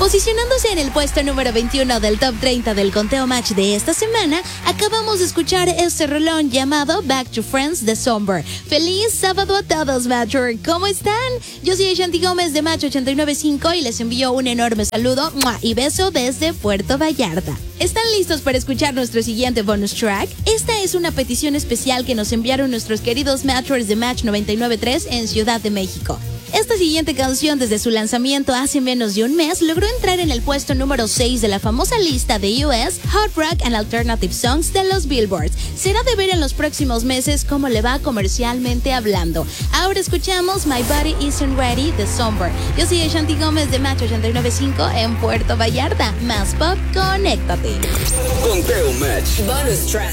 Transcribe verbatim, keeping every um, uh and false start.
Posicionándose en el puesto número veintiuno del top treinta del conteo match de esta semana, acabamos de escuchar este rolón llamado Back to Friends de Somber. ¡Feliz sábado a todos, Matcher! ¿Cómo están? Yo soy Shanti Gómez de Match ochenta y nueve punto cinco y les envío un enorme saludo ¡mua! Y beso desde Puerto Vallarta. ¿Están listos para escuchar nuestro siguiente bonus track? Esta es una petición especial que nos enviaron nuestros queridos Matchers de Match noventa y nueve punto tres en Ciudad de México. Esta siguiente canción, desde su lanzamiento hace menos de un mes, logró entrar en el puesto número seis de la famosa lista de U S Hot Rock and Alternative Songs de los Billboards. Será de ver en los próximos meses cómo le va comercialmente hablando. Ahora escuchamos My Body Isn't Ready de Somber. Yo soy Shanti Gómez de Match ochenta y nueve punto cinco en Puerto Vallarta. Más pop, conéctate. Conteo Match. Bonus track.